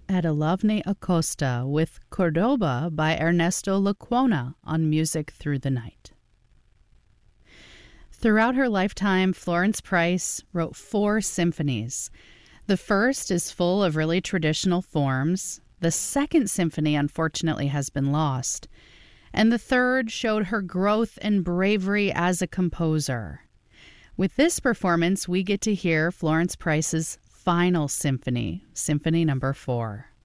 Edelovne Acosta with Cordoba by Ernesto Lecuona on Music Through the Night. Throughout her lifetime, Florence Price wrote 4 symphonies. The first is full of really traditional forms. The second symphony, unfortunately, has been lost. And the third showed her growth and bravery as a composer. With this performance, we get to hear Florence Price's final symphony, Symphony Number 4.